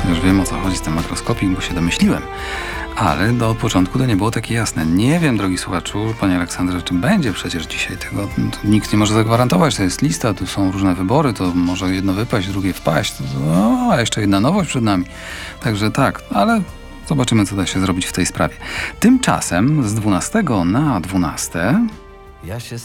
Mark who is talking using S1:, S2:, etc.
S1: Już wiem, o co chodzi z tym makroskopik, bo się domyśliłem. Ale od początku to nie było takie jasne. Nie wiem, drogi słuchaczu, panie Aleksandrze, czy będzie przecież dzisiaj tego. To nikt nie może zagwarantować. To jest lista, tu są różne wybory, to może jedno wypaść, drugie wpaść. A jeszcze jedna nowość przed nami. Także tak, ale zobaczymy, co da się zrobić w tej sprawie. Tymczasem z 12 na 12...
S2: Ja się